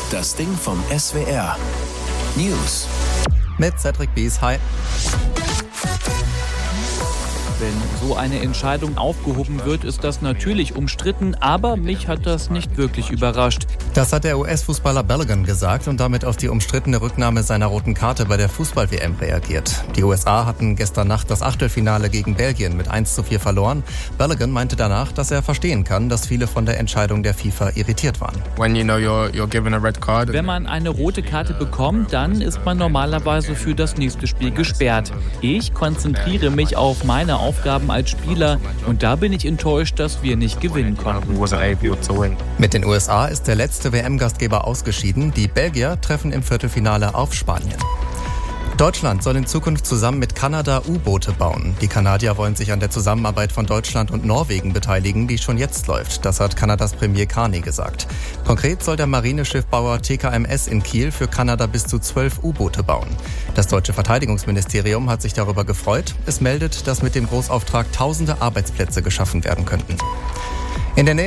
Das Ding vom SWR. News. Mit Cedric Bies, hi. Wenn so eine Entscheidung aufgehoben wird, ist das natürlich umstritten, aber mich hat das nicht wirklich überrascht. Das hat der US-Fußballer Balogun gesagt und damit auf die umstrittene Rücknahme seiner roten Karte bei der Fußball-WM reagiert. Die USA hatten gestern Nacht das Achtelfinale gegen Belgien mit 1:4 verloren. Balogun meinte danach, dass er verstehen kann, dass viele von der Entscheidung der FIFA irritiert waren. Wenn man eine rote Karte bekommt, dann ist man normalerweise für das nächste Spiel gesperrt. Ich konzentriere mich auf meine Aufgaben als Spieler und da bin ich enttäuscht, dass wir nicht gewinnen konnten. Mit den USA ist der letzte WM-Gastgeber ausgeschieden. Die Belgier treffen im Viertelfinale auf Spanien. Deutschland soll in Zukunft zusammen mit Kanada U-Boote bauen. Die Kanadier wollen sich an der Zusammenarbeit von Deutschland und Norwegen beteiligen, die schon jetzt läuft. Das hat Kanadas Premier Carney gesagt. Konkret soll der Marineschiffbauer TKMS in Kiel für Kanada bis zu 12 U-Boote bauen. Das deutsche Verteidigungsministerium hat sich darüber gefreut. Es meldet, dass mit dem Großauftrag tausende Arbeitsplätze geschaffen werden könnten. In der Nähe